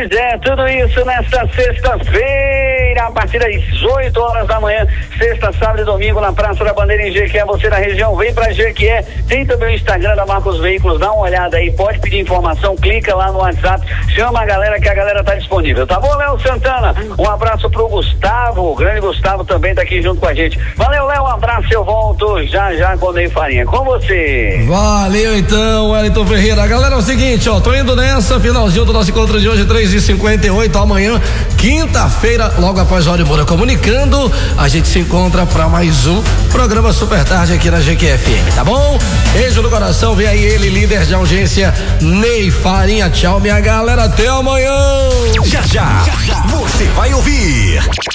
Pois é, tudo isso nesta sexta-feira, a partir das 8 horas da manhã, sexta, sábado e domingo, na Praça da Bandeira em Jequié. Você na região, vem pra Jequié. Tem também o Instagram da Marcos Veículos, dá uma olhada aí, pode pedir informação, clica lá no WhatsApp, chama a galera que a galera tá disponível, tá bom, Léo Santana? Um abraço pro Gustavo, o grande Gustavo também tá aqui junto com a gente. Valeu, Léo, um abraço, eu volto já com o Ney Farinha, com você. Valeu então, Wellington Ferreira. Galera, é o seguinte, ó, tô indo nessa, finalzinho do nosso encontro de hoje, 3h58, amanhã, quinta-feira, logo após a hora embora comunicando, a gente se encontra pra mais um programa Super Tarde aqui na GQFM, tá bom? Beijo no coração, vem aí ele, líder de audiência, Ney Farinha. Tchau, minha galera, até amanhã. Já, você vai ouvir